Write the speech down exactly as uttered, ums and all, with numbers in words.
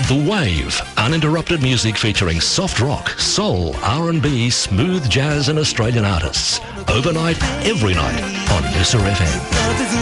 The Wave, uninterrupted music featuring soft rock, soul, R and B, smooth jazz and Australian artists. Overnight, every night on Noosa F M.